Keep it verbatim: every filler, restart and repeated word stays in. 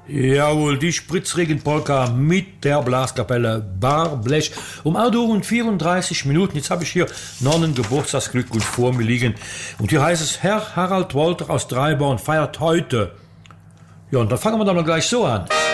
Jawohl, die Spritzregenpolka mit der Blaskapelle Barblech. Um acht Uhr und vierunddreißig Minuten. Jetzt habe ich hier noch einen Geburtstagsglückwunsch vor mir liegen. Und hier heißt es, Herr Harald Wolter aus Dreiborn feiert heute. Ja, und dann fangen wir dann mal gleich so an.